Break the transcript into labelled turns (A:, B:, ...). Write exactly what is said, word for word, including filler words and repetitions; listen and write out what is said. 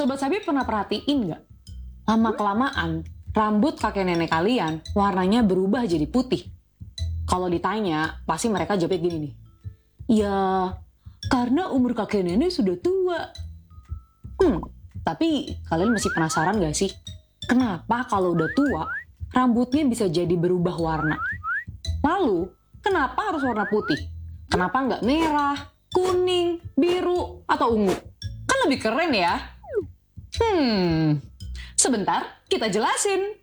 A: Sobat Sabi pernah perhatiin nggak? Lama-kelamaan, rambut kakek nenek kalian warnanya berubah jadi putih. Kalau ditanya, pasti mereka jawabnya gini nih. Ya, karena umur kakek nenek sudah tua. Hmm, tapi kalian masih penasaran gak sih? Kenapa kalau udah tua, rambutnya bisa jadi berubah warna? Lalu, kenapa harus warna putih? Kenapa nggak merah, kuning, biru, atau ungu? Kan lebih keren ya? Hmm, sebentar kita jelasin.